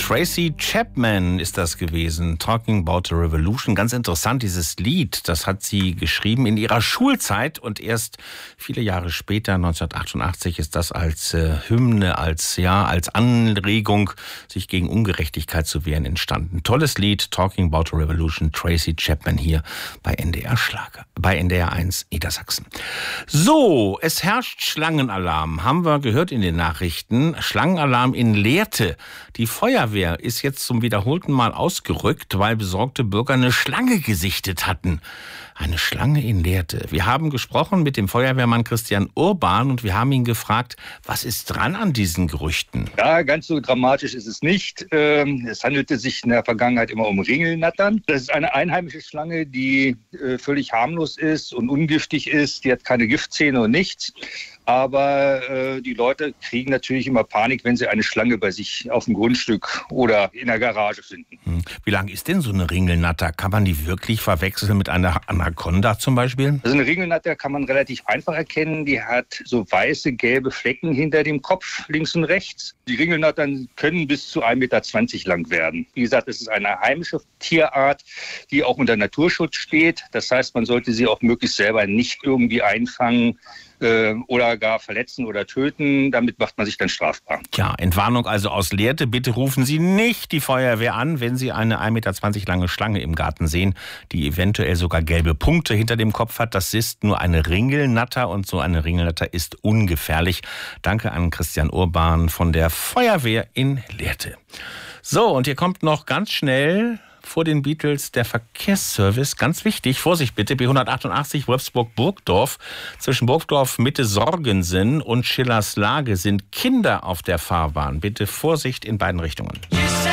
Tracy Chapman ist das gewesen. Talking About the Revolution. Ganz interessant, dieses Lied, das hat sie geschrieben in ihrer Schulzeit und erst viele Jahre später, 1988, ist das als Hymne, als Anregung, sich gegen Ungerechtigkeit zu wehren, entstanden. Tolles Lied, Talking About the Revolution, Tracy Chapman hier bei NDR Schlager, bei NDR 1 Niedersachsen. So, es herrscht Schlangenalarm, haben wir gehört in den Nachrichten. Schlangenalarm in Lehrte. Die Feuerwehr ist jetzt zum wiederholten Mal ausgerückt, weil besorgte Bürger eine Schlange gesichtet hatten. Eine Schlange in Lehrte. Wir haben gesprochen mit dem Feuerwehrmann Christian Urban und wir haben ihn gefragt, was ist dran an diesen Gerüchten? Ja, ganz so dramatisch ist es nicht. Es handelte sich in der Vergangenheit immer um Ringelnattern. Das ist eine einheimische Schlange, die völlig harmlos ist und ungiftig ist. Die hat keine Giftzähne und nichts. Aber die Leute kriegen natürlich immer Panik, wenn sie eine Schlange bei sich auf dem Grundstück oder in der Garage finden. Wie lang ist denn so eine Ringelnatter? Kann man die wirklich verwechseln mit einer Anaconda zum Beispiel? Also eine Ringelnatter kann man relativ einfach erkennen. Die hat so weiße, gelbe Flecken hinter dem Kopf, links und rechts. Die Ringelnattern können bis zu 1,20 Meter lang werden. Wie gesagt, es ist eine heimische Tierart, die auch unter Naturschutz steht. Das heißt, man sollte sie auch möglichst selber nicht irgendwie einfangen oder gar verletzen oder töten. Damit macht man sich dann strafbar. Ja, Entwarnung also aus Lehrte. Bitte rufen Sie nicht die Feuerwehr an, wenn Sie eine 1,20 Meter lange Schlange im Garten sehen, die eventuell sogar gelbe Punkte hinter dem Kopf hat. Das ist nur eine Ringelnatter und so eine Ringelnatter ist ungefährlich. Danke an Christian Urban von der Feuerwehr in Lehrte. So, und hier kommt noch ganz schnell vor den Beatles der Verkehrsservice. Ganz wichtig, Vorsicht bitte, B188 Wolfsburg-Burgdorf. Zwischen Burgdorf Mitte Sorgensen und Schillerslage sind Kinder auf der Fahrbahn. Bitte Vorsicht in beiden Richtungen.